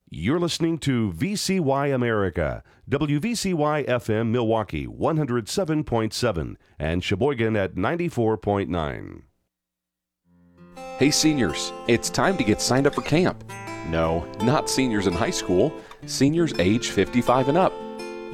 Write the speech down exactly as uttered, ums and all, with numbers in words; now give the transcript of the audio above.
You're listening to V C Y America, W V C Y F M Milwaukee one oh seven point seven and Sheboygan at ninety-four point nine. Hey seniors, it's time to get signed up for camp. No, not seniors in high school, seniors age fifty-five and up.